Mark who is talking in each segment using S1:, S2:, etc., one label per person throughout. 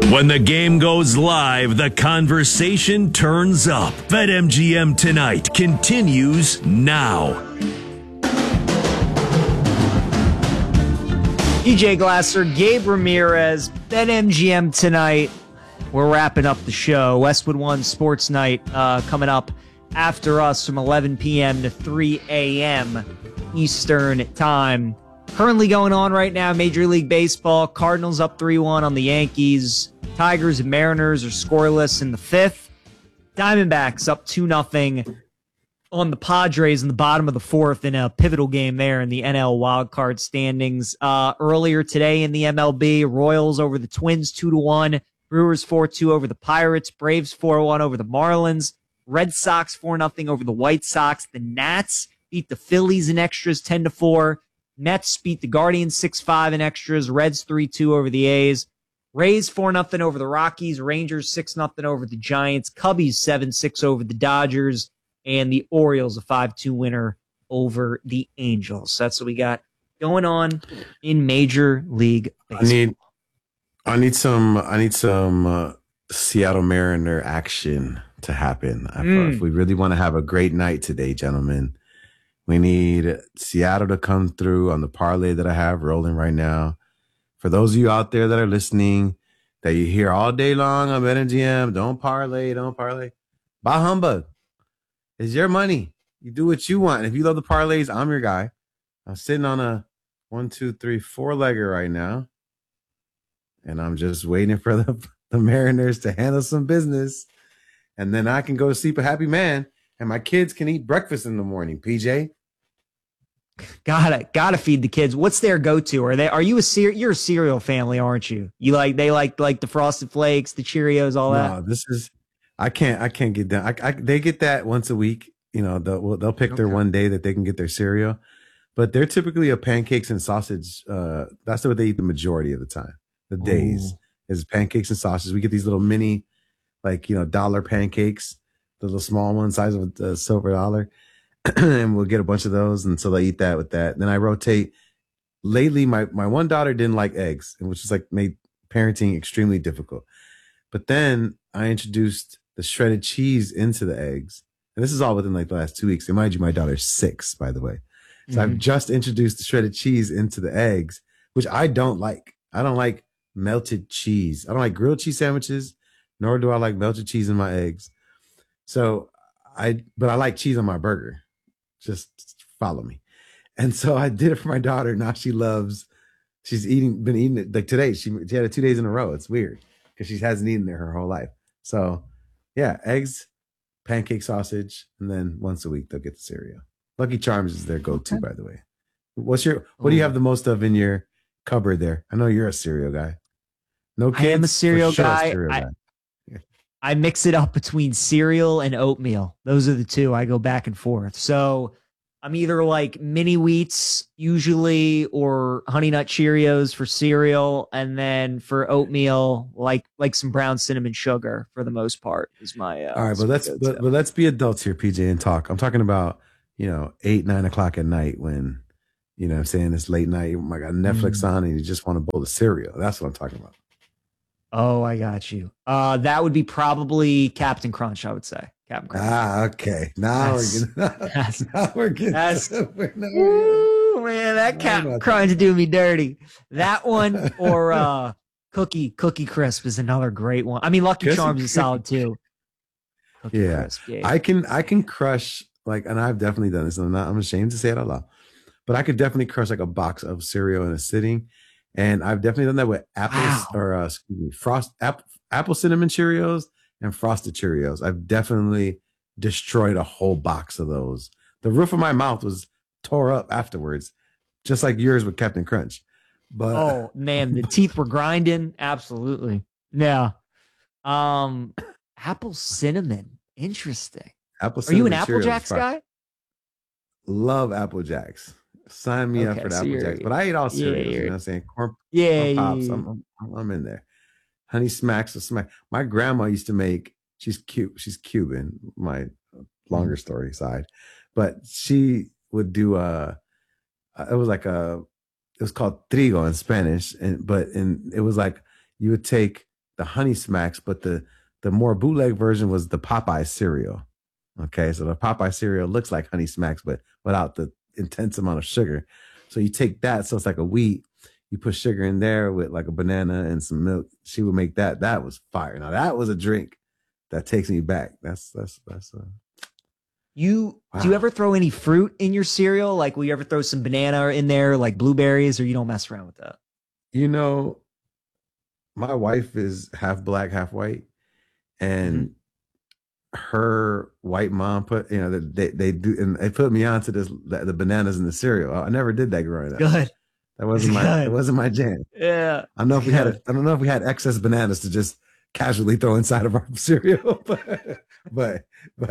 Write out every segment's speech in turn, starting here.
S1: When the game goes live, the conversation turns up. BetMGM Tonight continues now.
S2: DJ Glasser, Gabe Ramirez, BetMGM Tonight. We're wrapping up the show. Westwood One Sports Night coming up after us from 11 p.m. to 3 a.m. Eastern Time. Currently going on right now, Major League Baseball. Cardinals up 3-1 on the Yankees. Tigers and Mariners are scoreless in the fifth. Diamondbacks up 2-0 on the Padres in the bottom of the fourth in a pivotal game there in the NL wildcard standings. Earlier today in the MLB, Royals over the Twins 2-1. Brewers 4-2 over the Pirates. Braves 4-1 over the Marlins. Red Sox 4-0 over the White Sox. The Nats beat the Phillies in extras 10-4. Mets beat the Guardians 6-5 in extras. Reds 3-2 over the A's. Rays 4-0 over the Rockies. Rangers 6-0 over the Giants. Cubbies 7-6 over the Dodgers. And the Orioles a 5-2 winner over the Angels. So that's what we got going on in Major League Baseball.
S3: I need some Seattle Mariner action to happen. If we really want to have a great night today, gentlemen, we need Seattle to come through on the parlay that I have rolling right now. For those of you out there that are listening, that you hear all day long on BetMGM, don't parlay. Bah humbug. It's your money. You do what you want. If you love the parlays, I'm your guy. I'm sitting on a 4-legger right now. And I'm just waiting for the Mariners to handle some business. And then I can go to sleep a happy man. And my kids can eat breakfast in the morning, PJ.
S2: Gotta feed the kids. What's their go-to? Are you you're a cereal family, aren't you? They like the Frosted Flakes, the Cheerios, all that?
S3: No, I can't get that. They get that once a week. You know, they'll pick their one day that they can get their cereal. But they're typically a pancakes and sausage. That's what they eat the majority of the time. The days is pancakes and sausage. We get these little mini, dollar pancakes, the little small one, size of a silver dollar. And we'll get a bunch of those. And so they eat that with that. Then I rotate. Lately, my one daughter didn't like eggs, which is made parenting extremely difficult. But then I introduced the shredded cheese into the eggs. And this is all within the last 2 weeks. And mind you, my daughter's 6, by the way. So I've just introduced the shredded cheese into the eggs, which I don't like. I don't like melted cheese. I don't like grilled cheese sandwiches, nor do I like melted cheese in my eggs. But I like cheese on my burger. Just follow me. And so I did it for my daughter. Now she's been eating it. Like today, she had it 2 days in a row. It's weird because she hasn't eaten it her whole life. So yeah, eggs, pancake sausage, and then once a week they'll get the cereal. Lucky Charms is their go-to, by the way. What do you have the most of in your cupboard there? I know you're a cereal guy. No kids?
S2: I am a cereal guy. I mix it up between cereal and oatmeal. Those are the two. I go back and forth. So I'm either mini wheats usually or Honey Nut Cheerios for cereal. And then for oatmeal, like some brown cinnamon sugar for the most part is my.
S3: All right. But let's be adults here, PJ, and talk. I'm talking about, 8, 9 o'clock at night when, I'm saying it's late night. I got Netflix on and you just want a bowl of cereal. That's what I'm talking about.
S2: Oh, I got you. That would be probably Captain Crunch, I would say. Captain Crunch.
S3: Okay. Now we're getting.
S2: Ooh, man, that Captain Crunch do me dirty. That one or Cookie Crisp is another great one. I mean, Lucky Charms is solid too.
S3: Cookie Crisp, yeah. I can crush and I've definitely done this. And I'm ashamed to say it out loud, but I could definitely crush a box of cereal in a sitting. And I've definitely done that with apple cinnamon Cheerios and frosted Cheerios. I've definitely destroyed a whole box of those. The roof of my mouth was tore up afterwards, just like yours with Captain Crunch. But
S2: oh man, the teeth were grinding. Absolutely. Yeah. Apple cinnamon. Interesting. Are you an Apple Jacks guy?
S3: Love Apple Jacks. Sign me up for the Apple Jacks. But I eat all cereals, you know what I'm saying? Corn Pops, I'm in there. Honey Smacks or Smack. My grandma used to make, she's Cuban, my longer story side. But she would do it was called trigo in Spanish. It was you would take the Honey Smacks, but the more bootleg version was the Popeye cereal. Okay, so the Popeye cereal looks like Honey Smacks, but without the intense amount of sugar. So you take that, so it's like a wheat. You put sugar in there with like a banana and some milk. She would make that. That was fire. Now that was a drink that takes me back. That's
S2: You
S3: wow.
S2: Do you ever throw any fruit in your cereal? Like, will you ever throw some banana in there, like blueberries, or you don't mess around with that?
S3: You know, my wife is half black, half white, and her white mom put, you know, they do, and they put me onto the bananas in the cereal. I never did that growing up.
S2: Good.
S3: That wasn't my jam.
S2: Yeah.
S3: I don't know if we had excess bananas to just casually throw inside of our cereal, but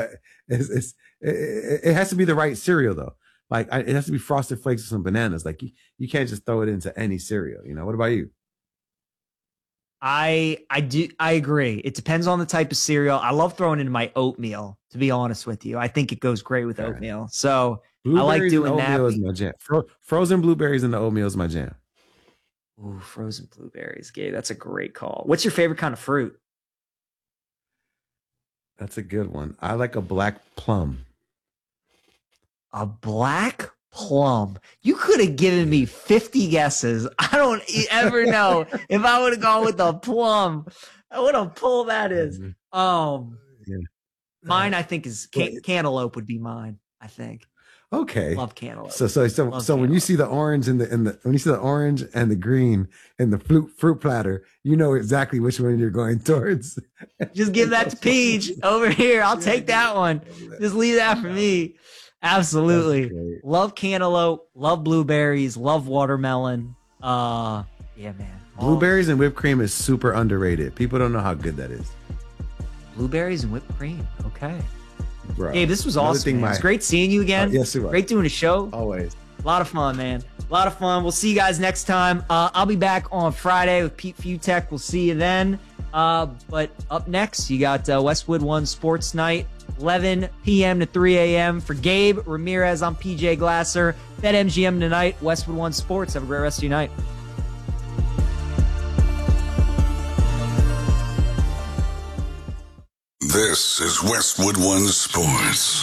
S3: it has to be the right cereal though. Like it has to be Frosted Flakes with some bananas. Like you can't just throw it into any cereal. You know, what about you?
S2: I agree. It depends on the type of cereal. I love throwing it in my oatmeal, to be honest with you. I think it goes great with oatmeal. So I like doing that.
S3: Is my jam. Frozen blueberries in the oatmeal is my jam.
S2: Ooh, frozen blueberries, Gabe. That's a great call. What's your favorite kind of fruit?
S3: That's a good one. I like a black plum.
S2: A black plum. You could have given me 50 guesses. I don't ever know if I would have gone with a plum. What a pull that is. Mine, I think, is cantaloupe would be mine, I think.
S3: Okay.
S2: Love cantaloupe.
S3: So when you see the orange when you see the orange and the green in the fruit platter, you know exactly which one you're going towards.
S2: Just give that to Peach over here. I'll take that one. Just leave that for me. Absolutely. Love cantaloupe, love blueberries, love watermelon. Yeah, man.
S3: Blueberries and whipped cream is super underrated. People don't know how good that is.
S2: Blueberries and whipped cream. Okay.
S3: Bro,
S2: Gabe, this was awesome. It's great seeing you again.
S3: Yes, it was.
S2: Great doing a show.
S3: Always.
S2: A lot of fun, man. A lot of fun. We'll see you guys next time. I'll be back on Friday with Pete Futek. We'll see you then. But up next, you got Westwood One Sports Night, 11 p.m. to 3 a.m. For Gabe Ramirez, I'm PJ Glasser. BetMGM tonight, Westwood One Sports. Have a great rest of your night.
S4: This is Westwood One Sports.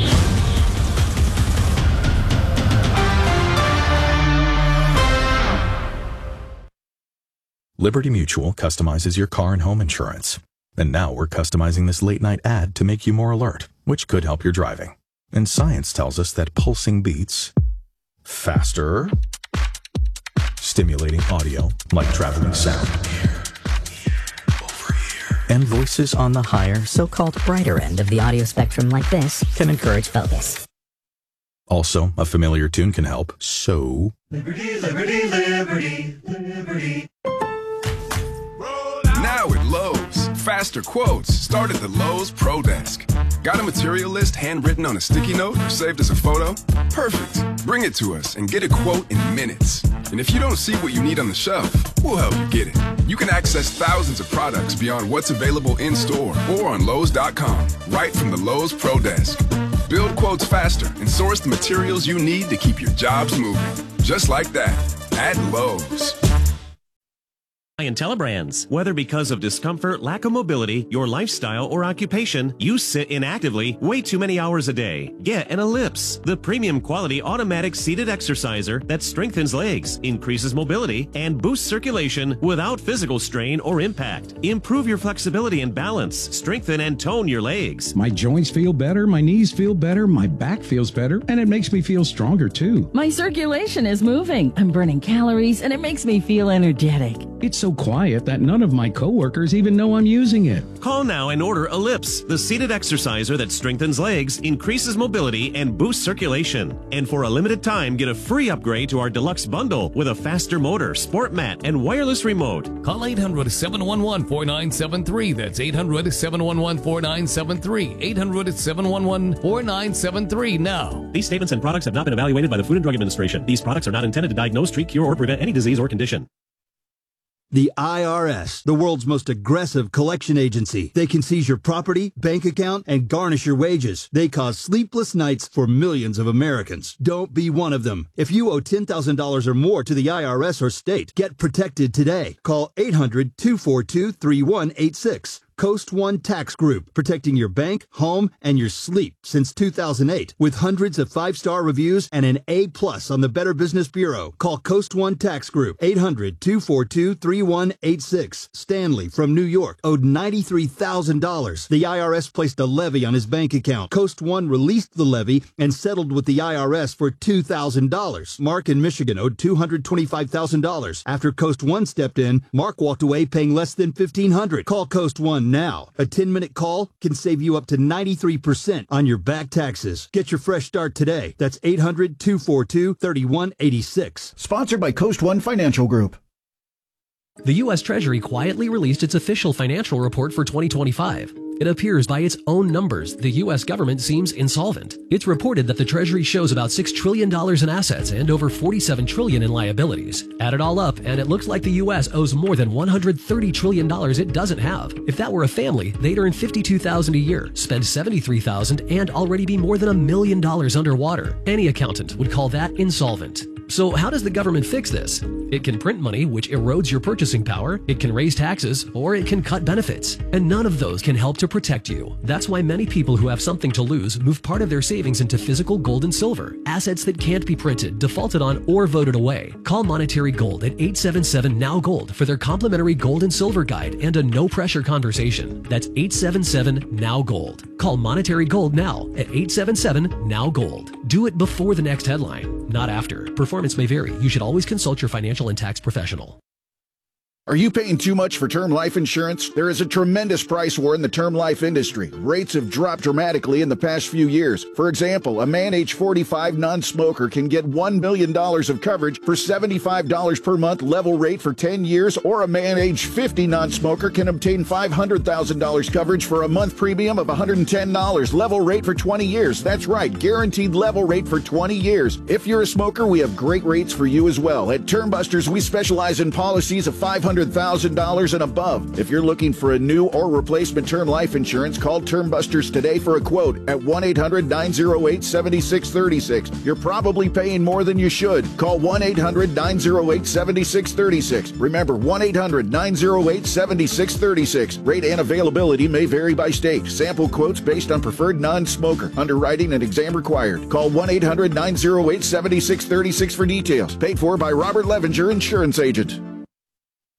S5: Liberty Mutual customizes your car and home insurance. And now we're customizing this late-night ad to make you more alert, which could help your driving. And science tells us that pulsing beats faster, stimulating audio like traveling sound, and voices
S6: on the higher, so-called brighter end of the audio spectrum like this can encourage focus.
S5: Also, a familiar tune can help. So,
S7: Liberty, liberty, liberty, liberty.
S8: Now at Lowe's, faster quotes start at the Lowe's Pro Desk. Got a material list handwritten on a sticky note or saved as a photo? Perfect. Bring it to us and get a quote in minutes. And if you don't see what you need on the shelf, we'll help you get it. You can access thousands of products beyond what's available in store or on Lowe's.com, right from the Lowe's Pro Desk. Build quotes faster and source the materials you need to keep your jobs moving. Just like that, at Lowe's.
S9: IntelliBrands. Whether because of discomfort, lack of mobility, your lifestyle, or occupation, you sit inactively way too many hours a day. Get an Ellipse, the premium quality automatic seated exerciser that strengthens legs, increases mobility, and boosts circulation without physical strain or impact. Improve your flexibility and balance, strengthen and tone your legs.
S10: My joints feel better, my knees feel better, my back feels better, and it makes me feel stronger too.
S11: My circulation is moving, I'm burning calories, and it makes me feel energetic.
S10: It's so quiet that none of my coworkers even know I'm using it.
S9: Call now and order Ellipse, the seated exerciser that strengthens legs, increases mobility, and boosts circulation. And for a limited time, get a free upgrade to our deluxe bundle with a faster motor, sport mat, and wireless remote.
S12: Call 800-711-4973. That's 800-711-4973. 800-711-4973 now.
S9: These statements and products have not been evaluated by the Food and Drug Administration. These products are not intended to diagnose, treat, cure, or prevent any disease or condition.
S12: The IRS, the world's most aggressive collection agency. They can seize your property, bank account, and garnish your wages. They cause sleepless nights for millions of Americans. Don't be one of them. If you owe $10,000 or more to the IRS or state, get protected today. Call 800-242-3186. Coast One Tax Group, protecting your bank, home, and your sleep since 2008. With hundreds of 5-star reviews and an A+ on the Better Business Bureau. Call Coast One Tax Group, 800-242-3186. Stanley from New York owed $93,000. The IRS placed a levy on his bank account. Coast One released the levy and settled with the IRS for $2,000. Mark in Michigan owed $225,000. After Coast One stepped in, Mark walked away paying less than $1,500. Call Coast One now. A 10-minute call can save you up to 93% on your back taxes. Get your fresh start today. That's 800-242-3186.
S13: Sponsored by Coast One Financial Group.
S14: The U.S. Treasury quietly released its official financial report for 2025. It appears by its own numbers the U.S. government seems insolvent. It's reported that the Treasury shows about $6 trillion in assets and over $47 trillion in liabilities. Add it all up, and it looks like the U.S. owes more than $130 trillion it doesn't have. If that were a family, they'd earn $52,000 a year, spend $73,000, and already be more than $1 million underwater. Any accountant would call that insolvent. So how does the government fix this? It can print money, which erodes your purchasing power, it can raise taxes, or it can cut benefits. And none of those can help to protect you. That's why many people who have something to lose move part of their savings into physical gold and silver, assets that can't be printed, defaulted on, or voted away. Call Monetary Gold at 877-NOW-GOLD for their complimentary gold and silver guide and a no-pressure conversation. That's 877-NOW-GOLD. Call Monetary Gold now at 877-NOW-GOLD. Do it before the next headline, not after. Performance may vary. You should always consult your financial and tax professional.
S13: Are you paying too much for term life insurance? There is a tremendous price war in the term life industry. Rates have dropped dramatically in the past few years. For example, a man age 45 non-smoker can get $1 million of coverage for $75 per month level rate for 10 years, or a man age 50 non-smoker can obtain $500,000 coverage for a month premium of $110 level rate for 20 years. That's right, guaranteed level rate for 20 years. If you're a smoker, we have great rates for you as well. At Term Busters, we specialize in policies of $500,000 and above. If you're looking for a new or replacement term life insurance, call Term Busters today for a quote at 1-800-908-7636. You're probably paying more than you should. Call 1-800-908-7636. Remember, 1-800-908-7636. Rate and availability may vary by state. Sample quotes based on preferred non-smoker. Underwriting and exam required. Call 1-800-908-7636 for details. Paid for by Robert Levenger, Insurance Agent.